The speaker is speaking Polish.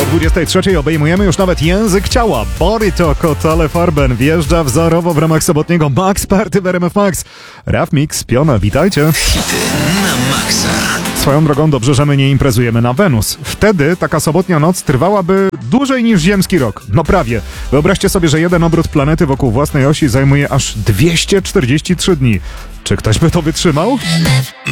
23 obejmujemy już nawet język ciała. Boryto Kotale Farben wjeżdża wzorowo w ramach sobotniego Max Party w RMF Max. Raf Mix, Piona, witajcie. Hity na maksa. Swoją drogą dobrze, że my nie imprezujemy na Wenus. Wtedy taka sobotnia noc trwałaby dłużej niż ziemski rok. No prawie. Wyobraźcie sobie, że jeden obrót planety wokół własnej osi zajmuje aż 243 dni. Czy ktoś by to wytrzymał?